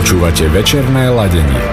Počúvate večerné ladenie.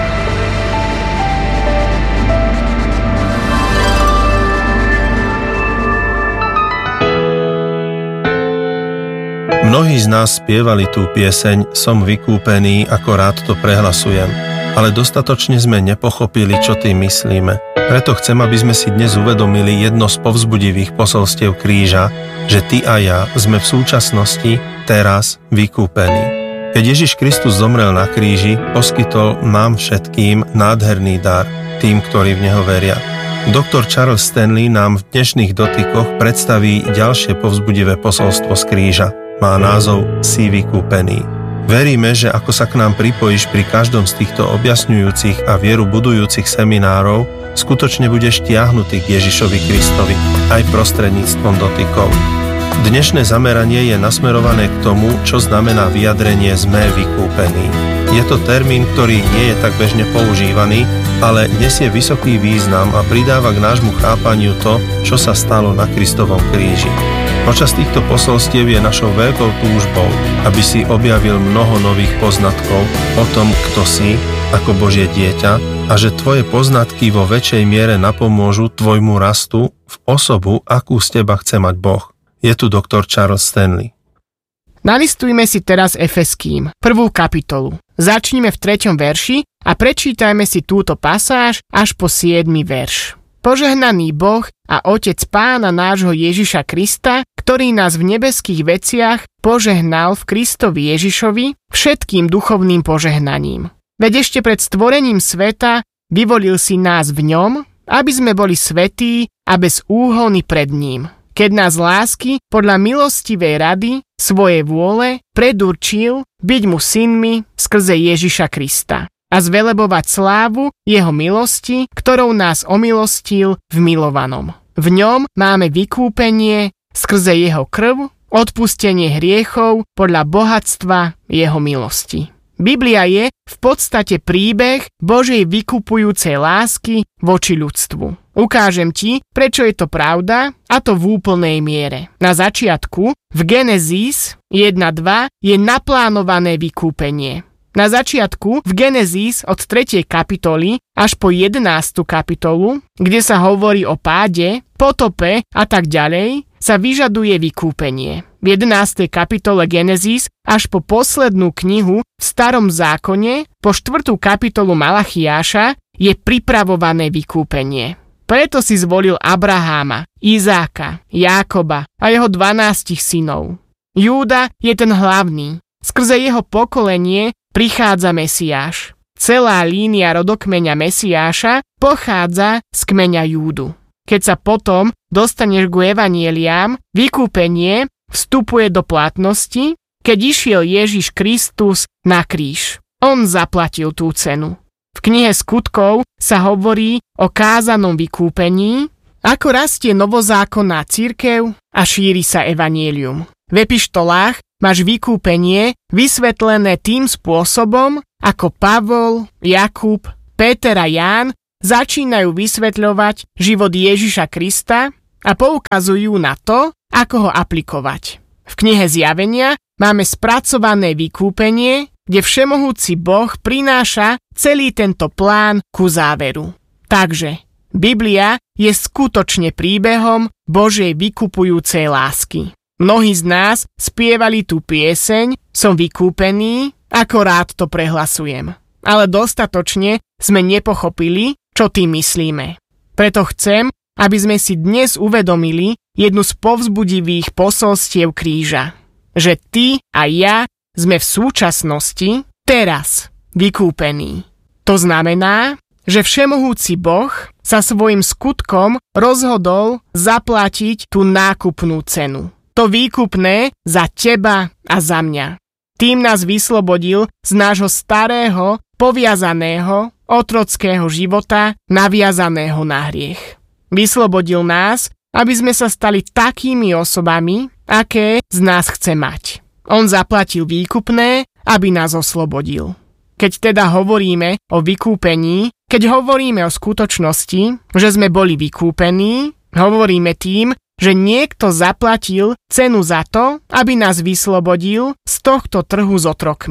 Mnohí z nás spievali tú pieseň Som vykúpený, ako rád to prehlasujem. Ale dostatočne sme nepochopili, čo tým myslíme. Preto chcem, aby sme si dnes uvedomili jedno z povzbudivých posolstiev kríža, že ty a ja sme v súčasnosti teraz vykúpení. Keď Ježiš Kristus zomrel na kríži, poskytol nám všetkým nádherný dar, tým, ktorí v Neho veria. Doktor Charles Stanley nám v dnešných dotykoch predstaví ďalšie povzbudivé posolstvo z kríža. Má názov Si vykúpený. Veríme, že ako sa k nám pripojíš pri každom z týchto objasňujúcich a vieru budujúcich seminárov, skutočne budeš tiahnutý k Ježišovi Kristovi aj prostredníctvom dotykov. Dnešné zameranie je nasmerované k tomu, čo znamená vyjadrenie sme vykúpení. Je to termín, ktorý nie je tak bežne používaný, ale nesie vysoký význam a pridáva k nášmu chápaniu to, čo sa stalo na Kristovom kríži. Počas týchto posolstiev je našou veľkou túžbou, aby si objavil mnoho nových poznatkov o tom, kto si, ako Božie dieťa, a že tvoje poznatky vo väčšej miere napomôžu tvojmu rastu v osobu, akú z teba chce mať Boh. Je tu doktor Charles Stanley. Nalistujme si teraz Efeským, 1. kapitolu. Začnime v 3. verši a prečítajme si túto pasáž až po 7. verš. Požehnaný Boh a Otec Pána nášho Ježiša Krista, ktorý nás v nebeských veciach požehnal v Kristovi Ježišovi všetkým duchovným požehnaním. Veď ešte pred stvorením sveta vyvolil si nás v ňom, aby sme boli svätí a bez úhony pred ním. Keď nás lásky podľa milostivej rady svojej vôle predurčil byť mu synmi skrze Ježiša Krista a zvelebovať slávu jeho milosti, ktorou nás omilostil v milovanom. V ňom máme vykúpenie skrze jeho krv, odpustenie hriechov podľa bohatstva jeho milosti. Biblia je v podstate príbeh Božej vykupujúcej lásky voči ľudstvu. Ukážem ti, prečo je to pravda, a to v úplnej miere. Na začiatku, v Genesis 1.2, je naplánované vykúpenie. Na začiatku, v Genesis od 3. kapitoly až po 11. kapitolu, kde sa hovorí o páde, potope a tak ďalej, sa vyžaduje vykúpenie. V 11. kapitole Genesis až po poslednú knihu v Starom zákone, po 4. kapitolu Malachiáša, je pripravované vykúpenie. Preto si zvolil Abraháma, Izáka, Jákoba a jeho 12 synov. Júda je ten hlavný. Skrze jeho pokolenie prichádza Mesiáš. Celá línia rodokmeňa Mesiáša pochádza z kmeňa Júdu. Keď sa potom dostaneš ku evanjeliám, vykúpenie vstupuje do platnosti, keď išiel Ježiš Kristus na kríž. On zaplatil tú cenu. V knihe Skutkov sa hovorí o kázanom vykúpení, ako rastie novozákonná cirkev a šíri sa evanjelium. V epištolách máš vykúpenie vysvetlené tým spôsobom, ako Pavol, Jakub, Péter a Ján začínajú vysvetľovať život Ježiša Krista a poukazujú na to, ako ho aplikovať. V knihe Zjavenia máme spracované vykúpenie, kde všemohúci Boh prináša celý tento plán ku záveru. Takže Biblia je skutočne príbehom Božej vykupujúcej lásky. Mnohí z nás spievali tú pieseň Som vykúpený, ako rád to prehlasujem. Ale dostatočne sme nepochopili, čo tým myslíme. Preto chcem, aby sme si dnes uvedomili jednu z povzbudivých posolstiev kríža. Že ty a ja sme v súčasnosti teraz vykúpení. To znamená, že všemohúci Boh sa svojim skutkom rozhodol zaplatiť tú nákupnú cenu. To výkupné za teba a za mňa. Tým nás vyslobodil z nášho starého, poviazaného, otrockého života, naviazaného na hriech. Vyslobodil nás, aby sme sa stali takými osobami, aké z nás chce mať. On zaplatil výkupné, aby nás oslobodil. Keď teda hovoríme o vykúpení, keď hovoríme o skutočnosti, že sme boli vykúpení, hovoríme tým, že niekto zaplatil cenu za to, aby nás vyslobodil z tohto trhu s otrokmi.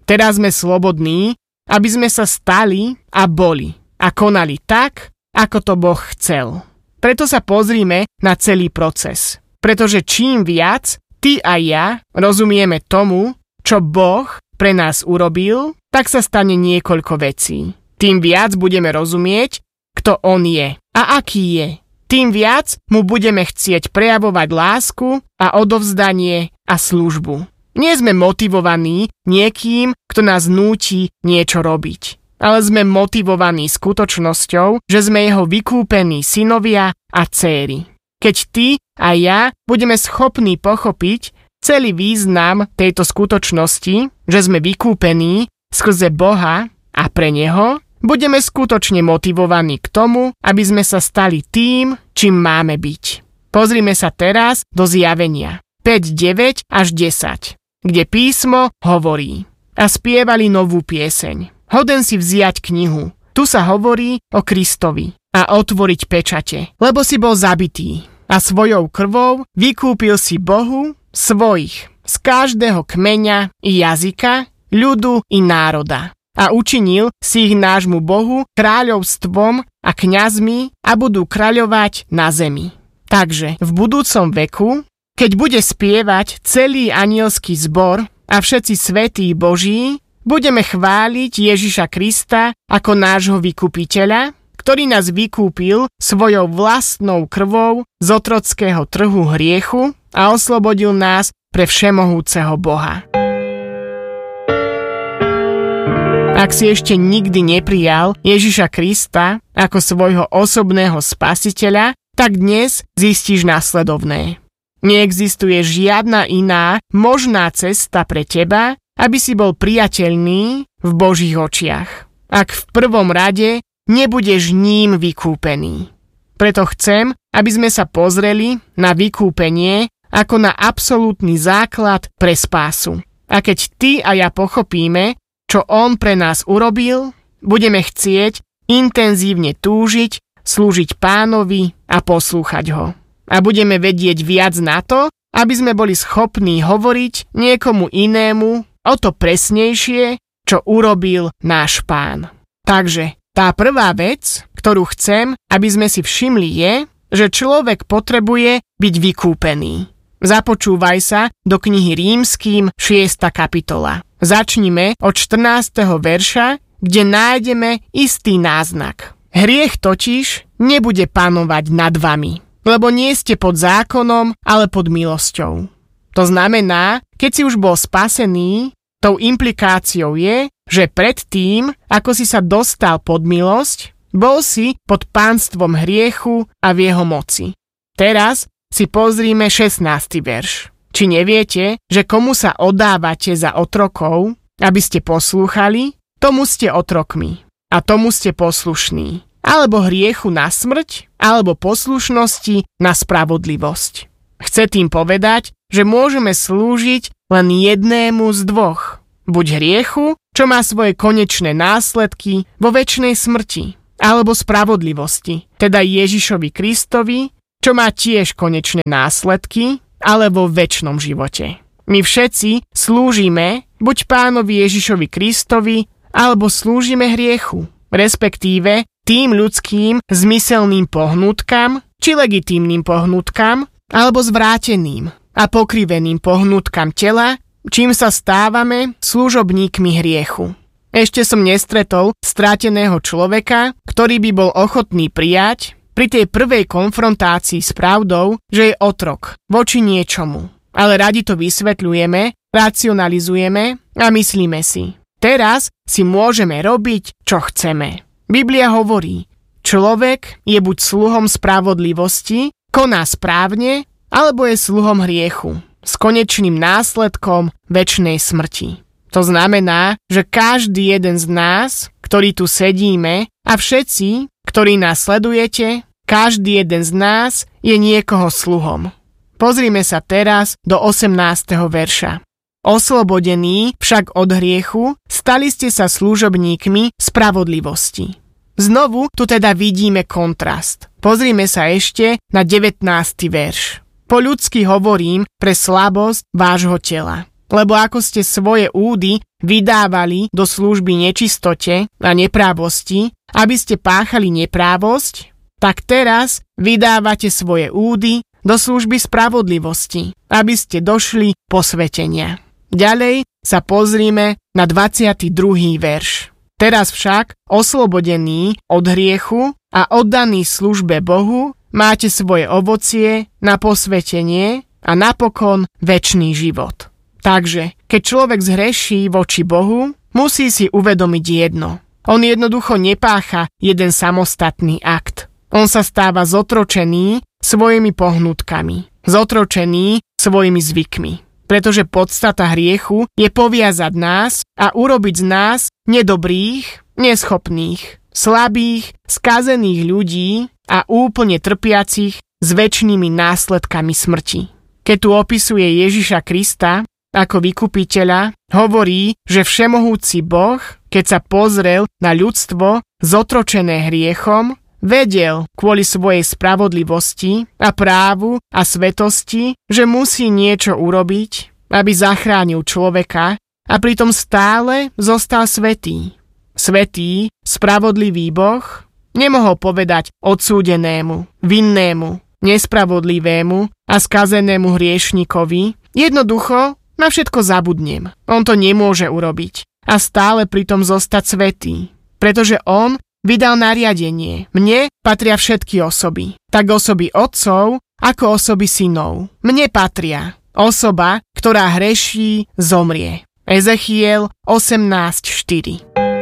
Teraz sme slobodní, aby sme sa stali a boli a konali tak, ako to Boh chcel. Preto sa pozrime na celý proces. Pretože čím viac ty a ja rozumieme tomu, čo Boh pre nás urobil, tak sa stane niekoľko vecí. Tým viac budeme rozumieť, kto on je a aký je. Tým viac mu budeme chcieť prejavovať lásku a odovzdanie a službu. Nie sme motivovaní niekým, kto nás núti niečo robiť, ale sme motivovaní skutočnosťou, že sme jeho vykúpení synovia a dcéry. Keď ty a ja budeme schopní pochopiť celý význam tejto skutočnosti, že sme vykúpení skrze Boha a pre neho, budeme skutočne motivovaní k tomu, aby sme sa stali tým, čím máme byť. Pozrime sa teraz do Zjavenia 5, 9 až 10, kde písmo hovorí: a spievali novú pieseň. Hoden si vziať knihu. Tu sa hovorí o Kristovi a otvoriť pečate, lebo si bol zabitý a svojou krvou vykúpil si Bohu svojich z každého kmeňa i jazyka, ľudu i národa. A učinil si ich nášmu Bohu kráľovstvom a kňazmi a budú kráľovať na zemi. Takže v budúcom veku, keď bude spievať celý anielský zbor a všetci svätí Boží, budeme chváliť Ježiša Krista ako nášho vykupiteľa, ktorý nás vykúpil svojou vlastnou krvou z otrockého trhu hriechu a oslobodil nás pre všemohúceho Boha. Ak si ešte nikdy neprijal Ježiša Krista ako svojho osobného spasiteľa, tak dnes zistíš nasledovné. Neexistuje žiadna iná možná cesta pre teba, aby si bol priateľný v Božích očiach, ak v prvom rade nebudeš ním vykúpený. Preto chcem, aby sme sa pozreli na vykúpenie ako na absolútny základ pre spásu. A keď ty a ja pochopíme, čo on pre nás urobil, budeme chcieť intenzívne túžiť, slúžiť Pánovi a poslúchať ho. A budeme vedieť viac na to, aby sme boli schopní hovoriť niekomu inému o to presnejšie, čo urobil náš Pán. Takže tá prvá vec, ktorú chcem, aby sme si všimli, je, že človek potrebuje byť vykúpený. Započúvaj sa do knihy Rímskym 6. kapitola. Začnime od 14. verša, kde nájdeme istý náznak. Hriech totiž nebude panovať nad vami, lebo nie ste pod zákonom, ale pod milosťou. To znamená, keď si už bol spasený, tou implikáciou je, že predtým, ako si sa dostal pod milosť, bol si pod pánstvom hriechu a v jeho moci. Teraz si pozrime 16. verš. Či neviete, že komu sa oddávate za otrokov, aby ste poslúchali, tomu ste otrokmi a tomu ste poslušní. Alebo hriechu na smrť, alebo poslušnosti na spravodlivosť. Chce tým povedať, že môžeme slúžiť len jednému z dvoch. Buď hriechu, čo má svoje konečné následky vo večnej smrti, alebo spravodlivosti, teda Ježišovi Kristovi, čo má tiež konečné následky, ale vo večnom živote. My všetci slúžime buď Pánovi Ježišovi Kristovi, alebo slúžime hriechu, respektíve tým ľudským zmyselným pohnutkám, či legitímnym pohnutkám, alebo zvráteným a pokriveným pohnutkám tela, čím sa stávame služobníkmi hriechu. Ešte som nestretol stráteného človeka, ktorý by bol ochotný prijať pri tej prvej konfrontácii s pravdou, že je otrok voči niečomu. Ale radi to vysvetľujeme, racionalizujeme a myslíme si. Teraz si môžeme robiť, čo chceme. Biblia hovorí, človek je buď sluhom spravodlivosti, koná správne, alebo je sluhom hriechu, s konečným následkom večnej smrti. To znamená, že každý jeden z nás, ktorí tu sedíme, a všetci, ktorí nás sledujete, každý jeden z nás je niekoho sluhom. Pozrime sa teraz do 18. verša. Oslobodení však od hriechu, stali ste sa služobníkmi spravodlivosti. Znovu tu teda vidíme kontrast. Pozrime sa ešte na 19. verš. Po ľudsky hovorím pre slabosť vášho tela. Lebo ako ste svoje údy vydávali do služby nečistote a neprávosti, aby ste páchali neprávosť, tak teraz vydávate svoje údy do služby spravodlivosti, aby ste došli posvetenia. Ďalej sa pozrime na 22. verš. Teraz však, oslobodení od hriechu a oddaní službe Bohu, máte svoje ovocie na posvetenie a napokon večný život. Takže, keď človek zhreší voči Bohu, musí si uvedomiť jedno. On jednoducho nepácha jeden samostatný akt. On sa stáva zotročený svojimi pohnutkami, zotročený svojimi zvykmi. Pretože podstata hriechu je poviazať nás a urobiť z nás nedobrých, neschopných, slabých, skazených ľudí a úplne trpiacich s večnými následkami smrti. Keď tu opisuje Ježiša Krista ako vykupiteľa, hovorí, že všemohúci Boh, keď sa pozrel na ľudstvo zotročené hriechom, vedel kvôli svojej spravodlivosti a právu a svetosti, že musí niečo urobiť, aby zachránil človeka a pritom stále zostal svätý. Svätý, spravodlivý Boh nemohol povedať odsúdenému, vinnému, nespravodlivému a skazenému hriešnikovi: jednoducho na všetko zabudnem. On to nemôže urobiť a stále pritom zostať svätý, pretože on vydal nariadenie. Mne patria všetky osoby. Tak osoby otcov, ako osoby synov. Mne patria. Osoba, ktorá hreší, zomrie. Ezechiel 18.4.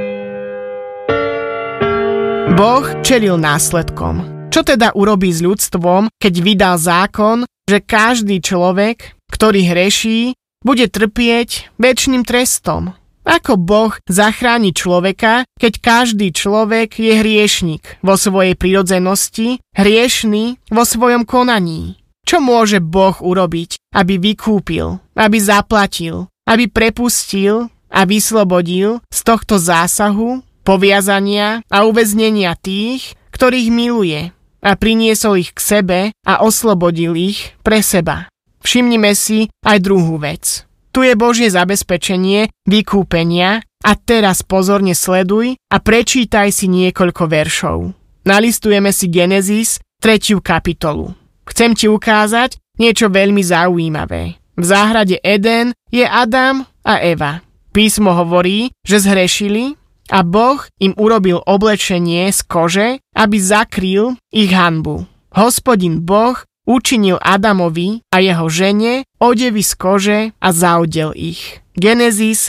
Boh čelil následkom. Čo teda urobí s ľudstvom, keď vydal zákon, že každý človek, ktorý hreší, bude trpieť večným trestom? Ako Boh zachráni človeka, keď každý človek je hriešnik vo svojej prirodzenosti, hriešný vo svojom konaní? Čo môže Boh urobiť, aby vykúpil, aby zaplatil, aby prepustil a vyslobodil z tohto zásahu, poviazania a uväznenia tých, ktorých miluje, a priniesol ich k sebe a oslobodil ich pre seba? Všimnime si aj druhú vec. Tu je Božie zabezpečenie vykúpenia a teraz pozorne sleduj a prečítaj si niekoľko veršov. Nalistujeme si Genesis 3. kapitolu. Chcem ti ukázať niečo veľmi zaujímavé. V záhrade Eden je Adam a Eva. Písmo hovorí, že zhrešili a Boh im urobil oblečenie z kože, aby zakryl ich hanbu. Hospodin Boh učinil Adamovi a jeho žene odevy z kože a zaodel ich. Genesis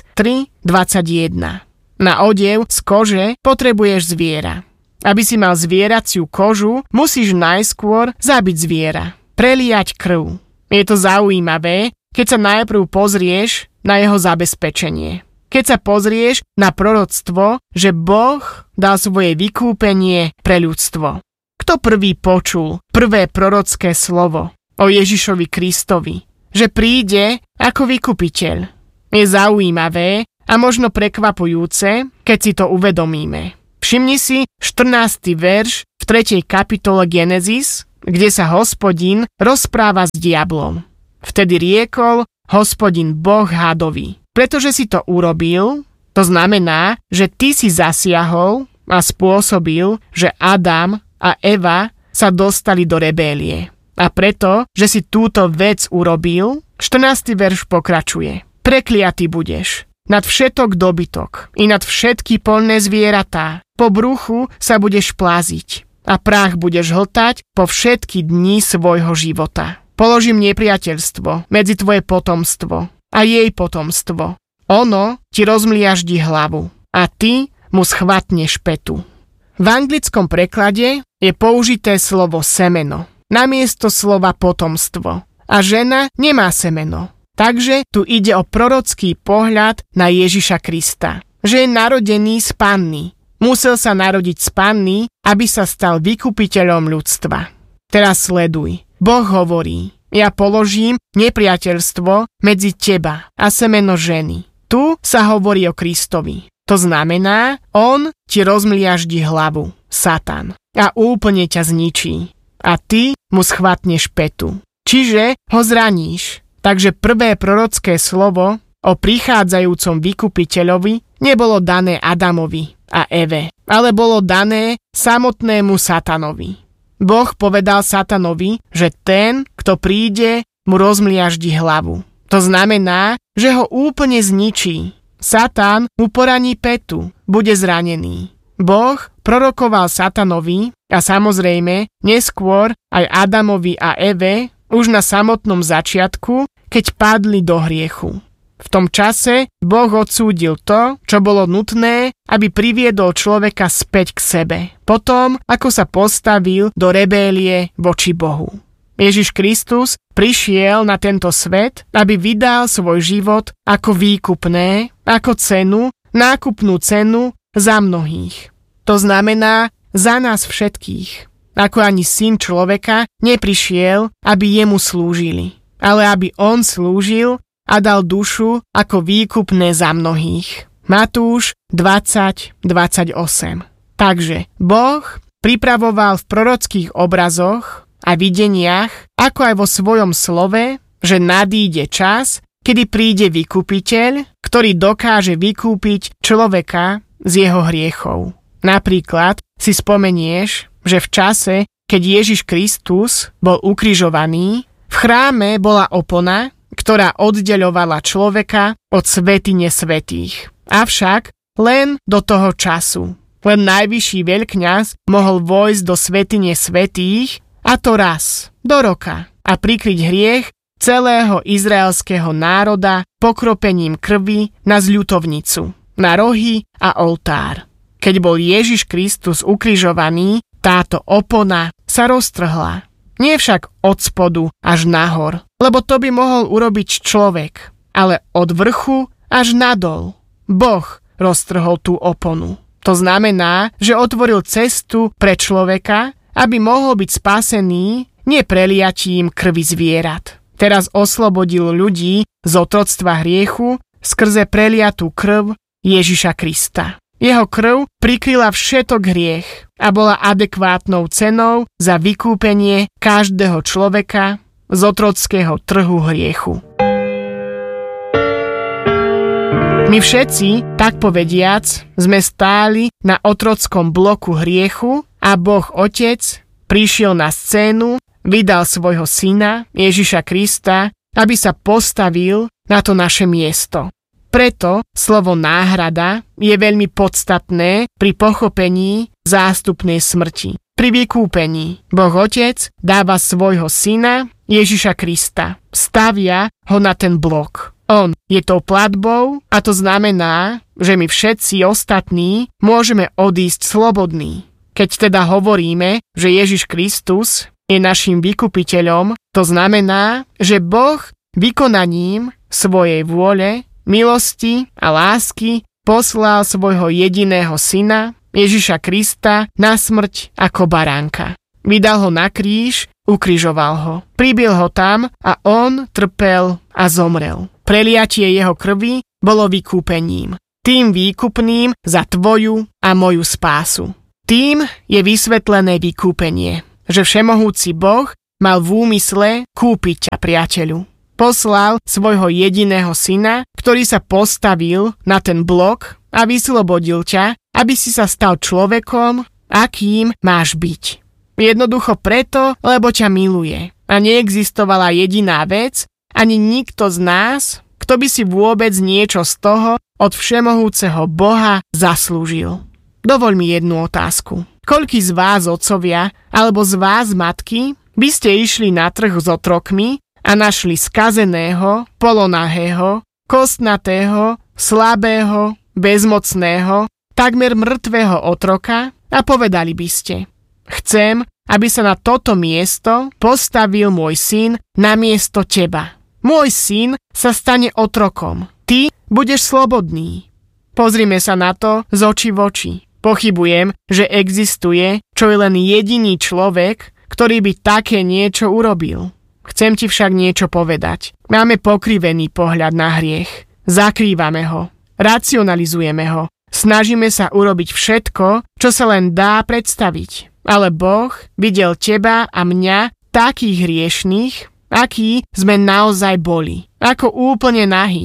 3.21. Na odev z kože potrebuješ zviera. Aby si mal zvieraciu kožu, musíš najskôr zabiť zviera, preliať krv. Je to zaujímavé, keď sa najprv pozrieš na jeho zabezpečenie. Keď sa pozrieš na proroctvo, že Boh dal svoje vykúpenie pre ľudstvo. Kto prvý počul prvé prorocké slovo o Ježišovi Kristovi, že príde ako vykupiteľ? Je zaujímavé a možno prekvapujúce, keď si to uvedomíme. Všimni si 14. verš v 3. kapitole Genesis, kde sa Hospodin rozpráva s diablom. Vtedy riekol Hospodin Boh hadovi: pretože si to urobil, to znamená, že ty si zasiahol a spôsobil, že Adam a Eva sa dostali do rebélie. A preto, že si túto vec urobil, 14. verš pokračuje: prekliatý budeš nad všetok dobytok i nad všetky poľné zvieratá. Po bruchu sa budeš pláziť a prach budeš hltať po všetky dni svojho života. Položím nepriateľstvo medzi tvoje potomstvo a jej potomstvo. Ono ti rozmliaždi hlavu a ty mu schvatneš petu. V anglickom preklade je použité slovo semeno namiesto slova potomstvo a žena nemá semeno. Takže tu ide o prorocký pohľad na Ježiša Krista, že je narodený z panny. Musel sa narodiť z panny, aby sa stal vykupiteľom ľudstva. Teraz sleduj. Boh hovorí: ja položím nepriateľstvo medzi teba a semeno ženy. Tu sa hovorí o Kristovi. To znamená, on ti rozmliaždi hlavu, Satan, a úplne ťa zničí. A ty mu schvatneš petu. Čiže ho zraníš. Takže prvé prorocké slovo o prichádzajúcom vykupiteľovi nebolo dané Adamovi a Eve, ale bolo dané samotnému Satanovi. Boh povedal Satanovi, že ten, kto príde, mu rozmliaždi hlavu. To znamená, že ho úplne zničí. Satan mu poraní petu, bude zranený. Boh prorokoval Satanovi a samozrejme neskôr aj Adamovi a Eve už na samotnom začiatku, keď padli do hriechu. V tom čase Boh odsúdil to, čo bolo nutné, aby priviedol človeka späť k sebe, potom ako sa postavil do rebélie voči Bohu. Ježiš Kristus prišiel na tento svet, aby vydal svoj život ako výkupné, ako cenu, nákupnú cenu za mnohých. To znamená za nás všetkých. Ako ani Syn človeka neprišiel, aby jemu slúžili, ale aby on slúžil a dal dušu ako výkupné za mnohých. Matúš 20:28. Takže Boh pripravoval v prorockých obrazoch a videniach, ako aj vo svojom slove, že nadíde čas, kedy príde vykupiteľ, ktorý dokáže vykúpiť človeka z jeho hriechov. Napríklad si spomenieš, že v čase, keď Ježiš Kristus bol ukrižovaný, v chráme bola opona, ktorá oddeľovala človeka od svätyne svätých. Avšak len do toho času. Len najvyšší veľkňaz mohol vojsť do svätyne svätých, a to raz, do roka, a prikryť hriech celého izraelského národa pokropením krvi na zľutovnicu, na rohy a oltár. Keď bol Ježiš Kristus ukrižovaný, táto opona sa roztrhla. Nie však od spodu až nahor, lebo to by mohol urobiť človek, ale od vrchu až nadol. Boh roztrhol tú oponu. To znamená, že otvoril cestu pre človeka, aby mohol byť spasený nie preliatím krvi zvierat. Teraz oslobodil ľudí z otroctva hriechu skrze preliatú krv Ježiša Krista. Jeho krv prikryla všetok hriech a bola adekvátnou cenou za vykúpenie každého človeka z otrockého trhu hriechu. My všetci, tak povediac, sme stáli na otrockom bloku hriechu a Boh Otec prišiel na scénu, vydal svojho syna Ježiša Krista, aby sa postavil na to naše miesto. Preto slovo náhrada je veľmi podstatné pri pochopení zástupnej smrti. Pri vykúpení Boh Otec dáva svojho syna Ježiša Krista. Stavia ho na ten blok. On je tou platbou a to znamená, že my všetci ostatní môžeme odísť slobodní. Keď teda hovoríme, že Ježiš Kristus je našim vykupiteľom, to znamená, že Boh vykonaním svojej vôle, milosti a lásky poslal svojho jediného syna, Ježiša Krista, na smrť ako baránka. Vydal ho na kríž, ukrižoval ho. Pribil ho tam a on trpel a zomrel. Preliatie jeho krvi bolo vykúpením. Tým výkupným za tvoju a moju spásu. Tým je vysvetlené vykúpenie, že všemohúci Boh mal v úmysle kúpiť ťa, priateľu. Poslal svojho jediného syna, ktorý sa postavil na ten blok a vyslobodil ťa, aby si sa stal človekom, akým máš byť. Jednoducho preto, lebo ťa miluje. A neexistovala jediná vec, ani nikto z nás, kto by si vôbec niečo z toho od všemohúceho Boha zaslúžil. Dovoľ mi jednu otázku. Koľký z vás otcovia, alebo z vás matky, by ste išli na trh s otrokmi a našli skazeného, polonahého, kostnatého, slabého, bezmocného, takmer mŕtvého otroka a povedali by ste: chcem, aby sa na toto miesto postavil môj syn namiesto teba. Môj syn sa stane otrokom. Ty budeš slobodný. Pozrime sa na to z očí v oči. Pochybujem, že existuje čo je len jediný človek, ktorý by také niečo urobil. Chcem ti však niečo povedať. Máme pokrivený pohľad na hriech. Zakrývame ho. Racionalizujeme ho. Snažíme sa urobiť všetko, čo sa len dá predstaviť. Ale Boh videl teba a mňa takých hriešných, akí sme naozaj boli. Ako úplne nahých.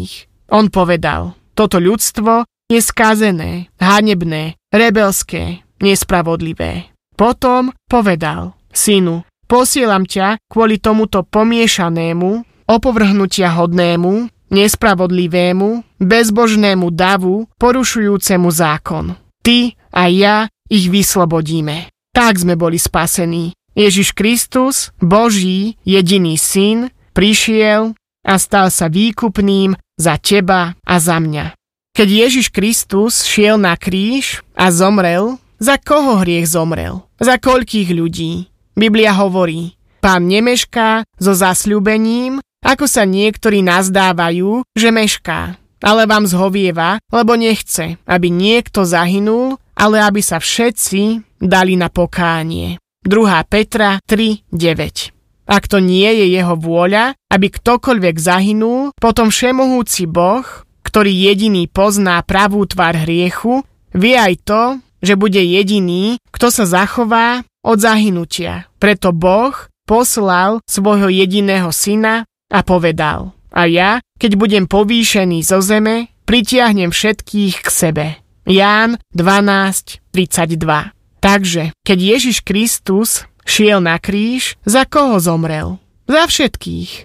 On povedal, toto ľudstvo je skazené, hanebné, rebelské, nespravodlivé. Potom povedal, synu, posielam ťa kvôli tomuto pomiešanému, opovrhnutia hodnému, nespravodlivému, bezbožnému davu, porušujúcemu zákon. Ty a ja ich vyslobodíme. Tak sme boli spasení. Ježiš Kristus, Boží jediný syn, prišiel a stal sa výkupným za teba a za mňa. Keď Ježiš Kristus šiel na kríž a zomrel, za koho hriech zomrel? Za koľkých ľudí? Biblia hovorí, Pán nemešká so zasľúbením, ako sa niektorí nazdávajú, že mešká. Ale vám zhovieva, lebo nechce, aby niekto zahynul, ale aby sa všetci dali na pokánie. 2. Petra 3:9. Ak to nie je jeho vôľa, aby ktokoľvek zahynul, potom všemohúci Boh, ktorý jediný pozná pravú tvár hriechu, vie aj to, že bude jediný, kto sa zachová od zahynutia. Preto Boh poslal svojho jediného syna a povedal, a ja, keď budem povýšený zo zeme, pritiahnem všetkých k sebe. Ján 12:32. Takže, keď Ježiš Kristus šiel na kríž, za koho zomrel? Za všetkých.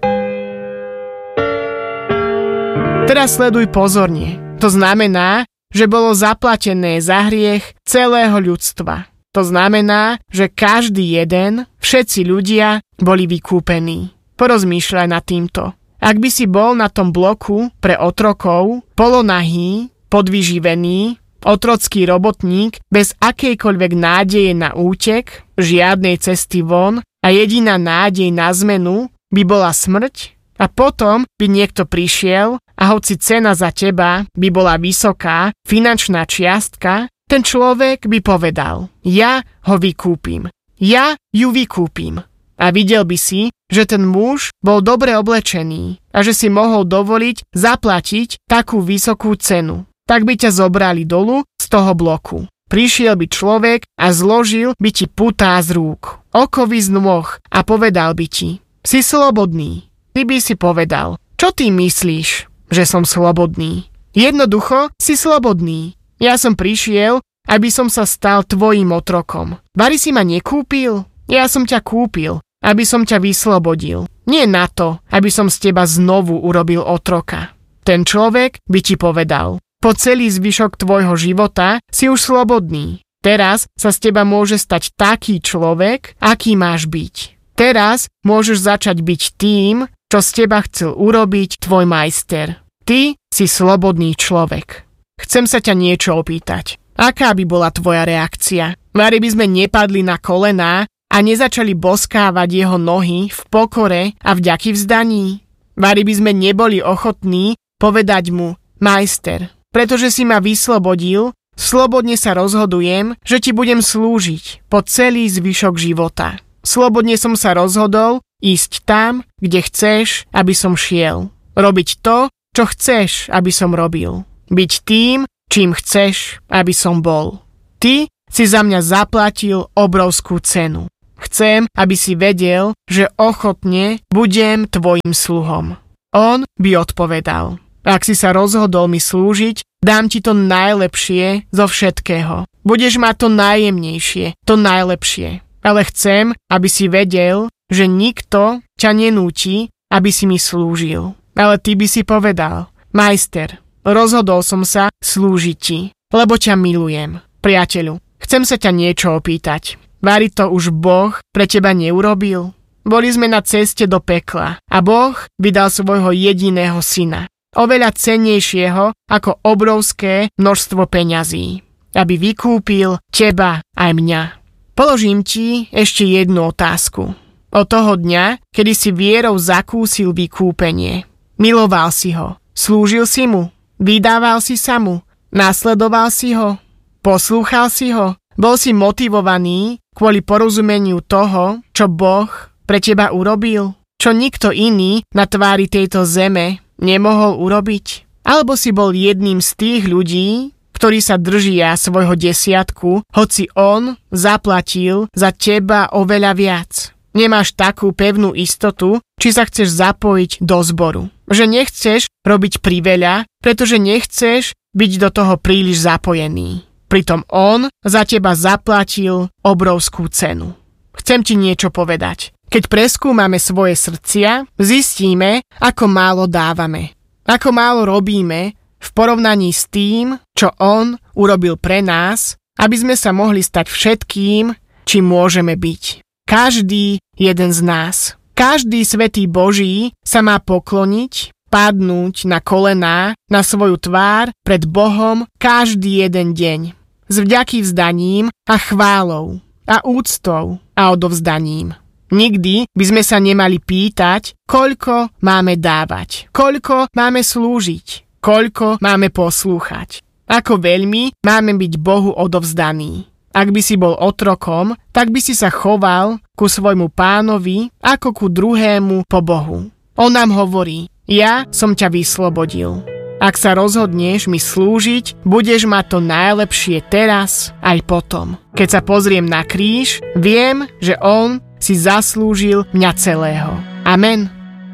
Teraz sleduj pozorne. To znamená, že bolo zaplatené za hriech celého ľudstva. To znamená, že každý jeden, všetci ľudia, boli vykúpení. Porozmýšľaj nad týmto. Ak by si bol na tom bloku pre otrokov, polonahý, podvyživený, otrocký robotník bez akejkoľvek nádeje na útek, žiadnej cesty von a jediná nádej na zmenu by bola smrť, a potom by niekto prišiel a hoci cena za teba by bola vysoká, finančná čiastka, ten človek by povedal, ja ho vykúpim, ja ju vykúpim. A videl by si, že ten muž bol dobre oblečený a že si mohol dovoliť zaplatiť takú vysokú cenu. Tak by ťa zobrali dolu z toho bloku. Prišiel by človek a zložil by ti putá z rúk, okovy z nôh a povedal by ti, si slobodný. Ty by si povedal, čo ty myslíš, že som slobodný? Jednoducho si slobodný. Ja som prišiel, aby som sa stal tvojim otrokom. Vari si ma nekúpil? Ja som ťa kúpil, aby som ťa vyslobodil. Nie na to, aby som z teba znovu urobil otroka. Ten človek by ti povedal, po celý zvyšok tvojho života si už slobodný. Teraz sa z teba môže stať taký človek, aký máš byť. Teraz môžeš začať byť tým, čo z teba chcel urobiť tvoj majster. Ty si slobodný človek. Chcem sa ťa niečo opýtať. Aká by bola tvoja reakcia? Vari by sme nepadli na kolená a nezačali boskávať jeho nohy v pokore a vďaky vzdaní? Vari by sme neboli ochotní povedať mu, majster, pretože si ma vyslobodil, slobodne sa rozhodujem, že ti budem slúžiť po celý zvyšok života. Slobodne som sa rozhodol ísť tam, kde chceš, aby som šiel. Robiť to, čo chceš, aby som robil. Byť tým, čím chceš, aby som bol. Ty si za mňa zaplatil obrovskú cenu. Chcem, aby si vedel, že ochotne budem tvojim sluhom. On by odpovedal, ak si sa rozhodol mi slúžiť, dám ti to najlepšie zo všetkého. Budeš mať to najjemnejšie, to najlepšie. Ale chcem, aby si vedel, že nikto ťa nenúti, aby si mi slúžil. Ale ty by si povedal, majster, rozhodol som sa slúžiť ti, lebo ťa milujem. Priateľu, chcem sa ťa niečo opýtať. Vari to už Boh pre teba neurobil? Boli sme na ceste do pekla a Boh vydal svojho jediného syna. Oveľa cennejšieho ako obrovské množstvo peňazí. Aby vykúpil teba aj mňa. Položím ti ešte jednu otázku. Od toho dňa, kedy si vierou zakúsil vykúpenie. Miloval si ho. Slúžil si mu. Vydával si sa mu. Nasledoval si ho. Poslúchal si ho. Bol si motivovaný kvôli porozumeniu toho, čo Boh pre teba urobil. Čo nikto iný na tvári tejto zeme nemohol urobiť. Alebo si bol jedným z tých ľudí, ktorí sa držia svojho desiatku, hoci on zaplatil za teba oveľa viac. nemáš takú pevnú istotu, či sa chceš zapojiť do zboru. Že nechceš robiť priveľa, pretože nechceš byť do toho príliš zapojený. Pritom on za teba zaplatil obrovskú cenu. Chcem ti niečo povedať. Keď preskúmame svoje srdcia, zistíme, ako málo dávame. Ako málo robíme v porovnaní s tým, čo on urobil pre nás, aby sme sa mohli stať všetkým, čím môžeme byť. Každý jeden z nás. Každý svätý Boží sa má pokloniť, padnúť na kolená, na svoju tvár pred Bohom každý jeden deň. S vďakyvzdaním a chválou a úctou a odovzdaním. Nikdy by sme sa nemali pýtať, koľko máme dávať, koľko máme slúžiť, koľko máme poslúchať, ako veľmi máme byť Bohu odovzdaní. Ak by si bol otrokom, tak by si sa choval ku svojmu pánovi ako ku druhému po Bohu. On nám hovorí, ja som ťa vyslobodil. Ak sa rozhodneš mi slúžiť, budeš mať to najlepšie teraz aj potom. Keď sa pozriem na kríž, viem, že on si zaslúžil mňa celého. Amen.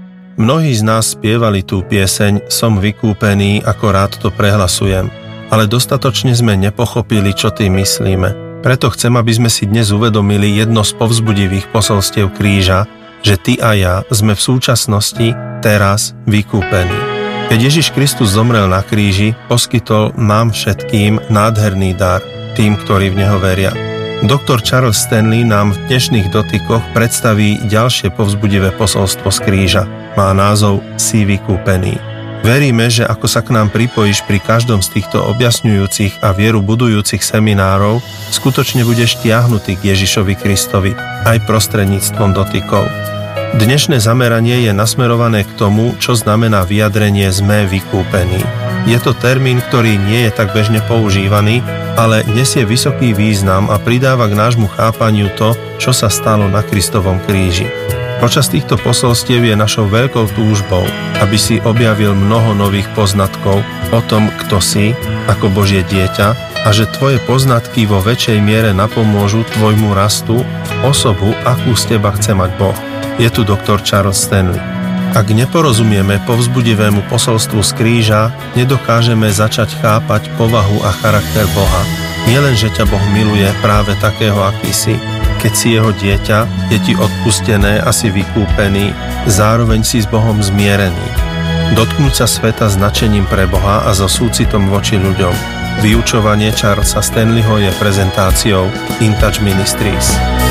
Mnohí z nás spievali tú pieseň Som vykúpený, ako rád to prehlasujem, ale dostatočne sme nepochopili, čo tým myslíme. Preto chcem, aby sme si dnes uvedomili jedno z povzbudivých posolstiev kríža, že ty a ja sme v súčasnosti teraz vykúpení. Keď Ježiš Kristus zomrel na kríži, poskytol nám všetkým nádherný dar, tým, ktorí v Neho veria. Doktor Charles Stanley nám v dnešných dotykoch predstaví ďalšie povzbudivé posolstvo z kríža. Má názov Si vykúpený. Veríme, že ako sa k nám pripojíš pri každom z týchto objasňujúcich a vieru budujúcich seminárov, skutočne budeš tiahnutý k Ježišovi Kristovi aj prostredníctvom dotykov. Dnešné zameranie je nasmerované k tomu, čo znamená vyjadrenie sme vykúpení. Je to termín, ktorý nie je tak bežne používaný, ale nesie vysoký význam a pridáva k nášmu chápaniu to, čo sa stalo na Kristovom kríži. Počas týchto posolstiev je našou veľkou túžbou, aby si objavil mnoho nových poznatkov o tom, kto si, ako Božie dieťa, a že tvoje poznatky vo väčšej miere napomôžu tvojmu rastu v osobu, akú z teba chce mať Boh. Je tu doktor Charles Stanley. Ak neporozumieme povzbudivému posolstvu z kríža, nedokážeme začať chápať povahu a charakter Boha. Nielen, že ťa Boh miluje práve takého, aký si, keď si jeho dieťa, je ti odpustené a si vykúpený, zároveň si s Bohom zmierený. Dotknúť sa sveta značením pre Boha a so súcitom voči ľuďom. Vyučovanie Charlesa Stanleyho je prezentáciou InTouch Ministries.